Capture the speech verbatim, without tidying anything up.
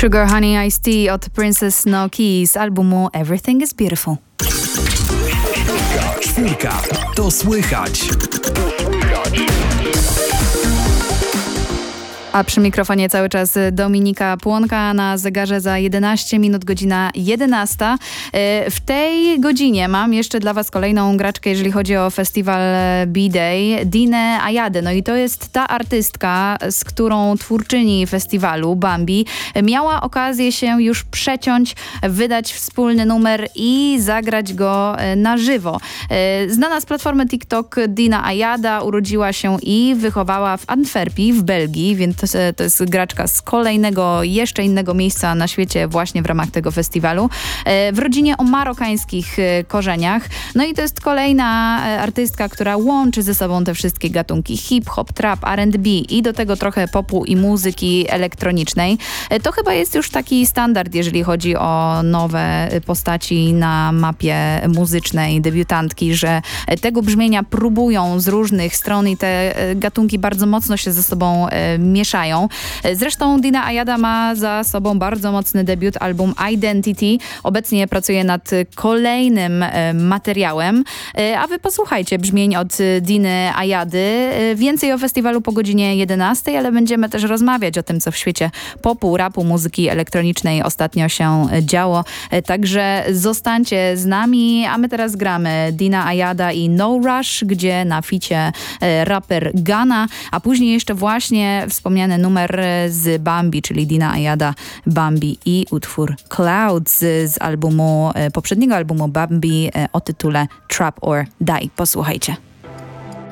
Sugar Honey Iced Tea od Princess Snow Key z albumu Everything is Beautiful. Czwórka. To słychać. A przy mikrofonie cały czas Dominika Płonka, na zegarze za jedenaście minut, godzina jedenasta. W tej godzinie mam jeszcze dla was kolejną graczkę, jeżeli chodzi o festiwal B-Day, Dinę Ajadę. No i to jest ta artystka, z którą twórczyni festiwalu, Bambi, miała okazję się już przeciąć, wydać wspólny numer i zagrać go na żywo. Znana z platformy TikTok Dina Ajada urodziła się i wychowała w Antwerpii w Belgii, więc to jest graczka z kolejnego, jeszcze innego miejsca na świecie właśnie w ramach tego festiwalu. W rodzinie o marokańskich korzeniach. No i to jest kolejna artystka, która łączy ze sobą te wszystkie gatunki hip-hop, trap, R and B i do tego trochę popu i muzyki elektronicznej. To chyba jest już taki standard, jeżeli chodzi o nowe postaci na mapie muzycznej, debiutantki, że tego brzmienia próbują z różnych stron i te gatunki bardzo mocno się ze sobą mieszają. Zresztą Dina Ajada ma za sobą bardzo mocny debiut, album Identity. Obecnie pracuje nad kolejnym e, materiałem. E, a wy posłuchajcie brzmień od Diny Ajady. E, więcej o festiwalu po godzinie jedenastej, ale będziemy też rozmawiać o tym, co w świecie popu, rapu, muzyki elektronicznej ostatnio się działo. E, także zostańcie z nami, a my teraz gramy Dina Ajada i No Rush, gdzie na ficie e, raper Gunna, a później jeszcze właśnie wspomniany numer z Bambi, czyli Dina Ajada, Bambi i utwór Clouds z albumu, poprzedniego albumu Bambi o tytule Trap or Die. Posłuchajcie.